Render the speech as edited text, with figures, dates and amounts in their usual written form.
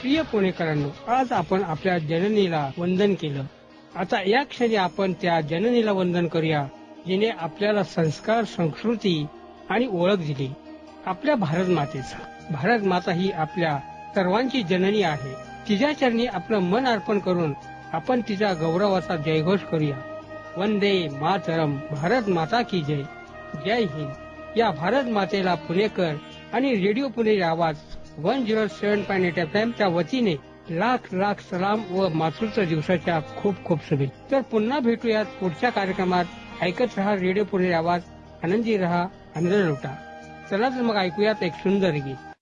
प्रिय पुणेकरांनो, आज आपण आपल्या जननीला वंदन केलं. आता या क्षणी आपण त्या जननीला वंदन करूया, जिने आपल्याला संस्कार, संस्कृती आणि ओळख दिली. आपल्या भारत मातेचा. भारत माता ही आपल्या सर्वांची जननी आहे. तिच्या चरणी आपलं मन अर्पण करून आपण तिच्या गौरवाचा जयघोष करूया. वंदे मातरम. भारत माता की जय. जय हिंद. या भारत मातेला पुणेकर आणि रेडिओ पुणे आवाज 107.8 FM च्या वतीने लाख लाख सलाम व मातृत्व दिवसाच्या खूप खूप शुभेच्छा. तर पुन्हा भेटूयात पुढच्या कार्यक्रमात. ऐकत रहा रेडिओ पुणे आवाज. आनंदी रहा, आनंद लुटा. चला तर मग ऐकूयात एक सुंदर गीत.